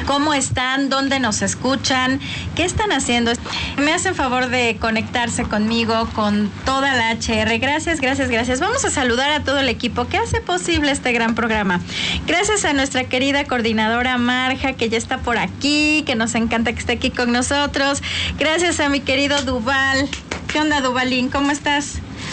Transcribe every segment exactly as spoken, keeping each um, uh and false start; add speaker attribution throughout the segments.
Speaker 1: ¿Cómo están? ¿Dónde nos escuchan? ¿Qué están haciendo? Me hacen favor de conectarse conmigo, con toda la H R. Gracias, gracias, gracias. Vamos a saludar a todo el equipo que hace posible este gran programa. Gracias a nuestra querida coordinadora Marja, que ya está por aquí, que nos encanta que esté aquí con nosotros. Gracias a mi querido Duval. ¿Qué onda, Duvalín? ¿Cómo estás?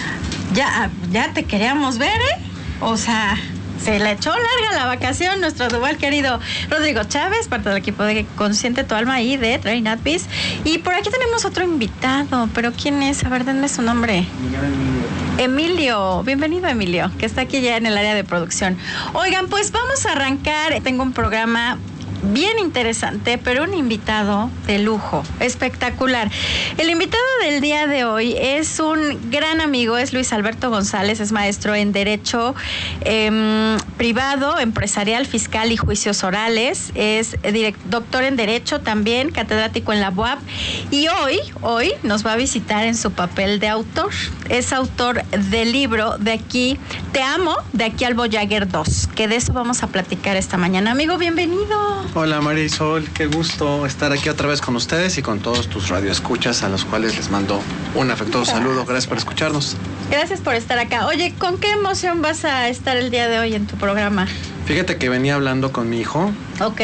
Speaker 1: Ya, ya te queríamos ver, ¿eh? O sea... Se le echó larga la vacación nuestro Duval querido Rodrigo Chávez, parte del equipo de Consiente tu Alma y de Train at Peace. Y por aquí tenemos otro invitado, pero ¿quién es? A ver, denme su nombre. Emilio. Emilio, bienvenido Emilio, que está aquí ya en el área de producción. Oigan, pues vamos a arrancar. Tengo un programa bien interesante, pero un invitado de lujo, espectacular. El invitado del día de hoy es un gran amigo, es Luis Alberto González, es maestro en Derecho eh, Privado, Empresarial, Fiscal y Juicios Orales, es direct, doctor en Derecho también, catedrático en la U A P, y hoy, hoy nos va a visitar en su papel de autor. Es autor del libro De aquí, Te amo, de aquí al Voyager dos, que de eso vamos a platicar esta mañana. Amigo, bienvenido.
Speaker 2: Hola Marisol, qué gusto estar aquí otra vez con ustedes y con todos tus radioescuchas, a los cuales les mando un afectuoso
Speaker 1: Gracias.
Speaker 2: saludo. Gracias por escucharnos.
Speaker 1: Gracias por estar acá. Oye, ¿con qué emoción vas a estar el día de hoy en tu programa?
Speaker 2: Fíjate que venía hablando con mi hijo.
Speaker 1: Ok.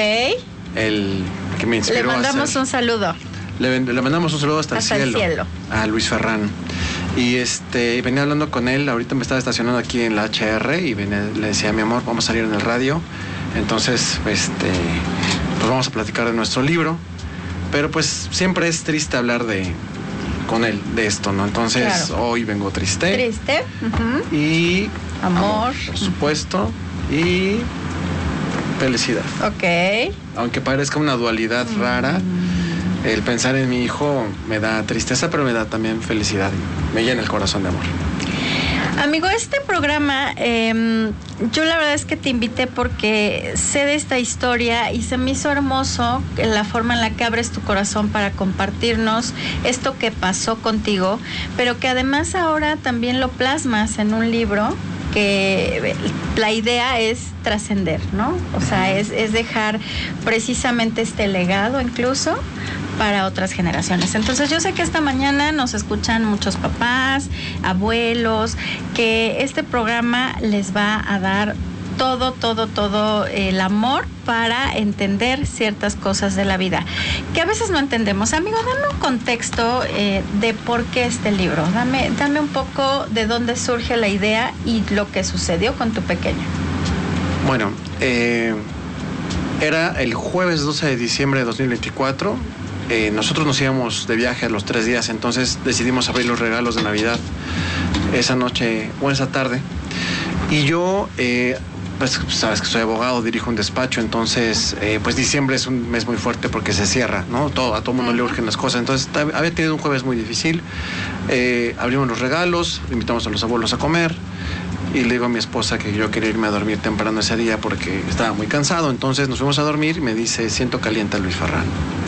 Speaker 2: El que me inspiró.
Speaker 1: Le mandamos
Speaker 2: a hacer,
Speaker 1: un saludo.
Speaker 2: Le, le mandamos un saludo hasta,
Speaker 1: hasta
Speaker 2: el, cielo,
Speaker 1: el cielo.
Speaker 2: A Luis Ferrán. Y este venía hablando con él. Ahorita me estaba estacionando aquí en la H R y venía, le decía, mi amor, vamos a salir en el radio. Entonces, este, pues vamos a platicar de nuestro libro, pero pues siempre es triste hablar de, con él, de esto, ¿no? Entonces, claro. Hoy vengo triste.
Speaker 1: Triste. Uh-huh.
Speaker 2: Y
Speaker 1: amor.
Speaker 2: amor, por supuesto, y felicidad.
Speaker 1: Ok.
Speaker 2: Aunque parezca una dualidad mm. rara, el pensar en mi hijo me da tristeza, pero me da también felicidad, me llena el corazón de amor.
Speaker 1: Amigo, este programa, eh, yo la verdad es que te invité porque sé de esta historia y se me hizo hermoso la forma en la que abres tu corazón para compartirnos esto que pasó contigo, pero que además ahora también lo plasmas en un libro que la idea es trascender, ¿no? O sea, es, es dejar precisamente este legado incluso para otras generaciones. Entonces yo sé que esta mañana nos escuchan muchos papás, abuelos, que este programa les va a dar todo, todo, todo el amor para entender ciertas cosas de la vida, que a veces no entendemos. Amigo, dame un contexto eh, de por qué este libro. Dame, dame un poco de dónde surge la idea y lo que sucedió con tu pequeño.
Speaker 2: Bueno, eh, era el jueves doce de diciembre de dos mil veinticuatro. Eh, nosotros nos íbamos de viaje a los tres días, entonces decidimos abrir los regalos de Navidad esa noche o esa tarde. Y yo... Eh, Pues sabes que soy abogado, dirijo un despacho, entonces eh, pues diciembre es un mes muy fuerte porque se cierra, ¿no? Todo, a todo mundo le urgen las cosas. Entonces había tenido un jueves muy difícil. Eh, abrimos los regalos, invitamos a los abuelos a comer y le digo a mi esposa que yo quería irme a dormir temprano ese día porque estaba muy cansado. Entonces nos fuimos a dormir y me dice, siento caliente a Luis Ferrán.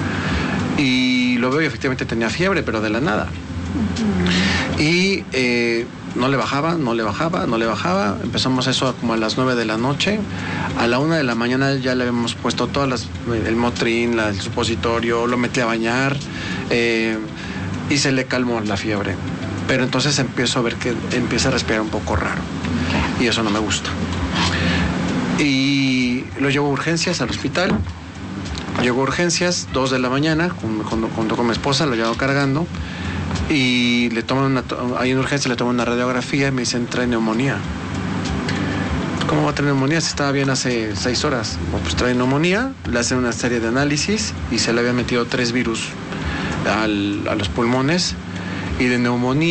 Speaker 2: Y lo veo y efectivamente tenía fiebre, pero de la nada. Uh-huh. Y... Eh, No le bajaba, no le bajaba, no le bajaba. Empezamos eso como a las nueve de la noche. A la una de la mañana ya le habíamos puesto todas las, el Motrin, la, el supositorio, lo metí a bañar eh, y se le calmó la fiebre. Pero entonces empiezo a ver que empieza a respirar un poco raro. Y eso no me gusta. Y lo llevo a urgencias al hospital. Llego a urgencias, dos de la mañana, junto, junto con mi esposa, lo llevo cargando. Y le toman una, ahí en urgencia le toman una radiografía y me dicen, trae neumonía. ¿Cómo va a tener neumonía si estaba bien hace seis horas? Bueno, pues trae neumonía, le hacen una serie de análisis y se le habían metido tres virus al, a los pulmones y de neumonía